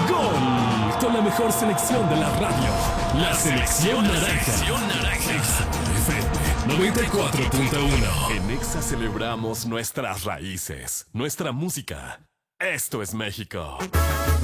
Gol con la mejor selección de la radio. La selección naranja. Exa FM 94.1. En Exa celebramos nuestras raíces, nuestra música. Esto es México.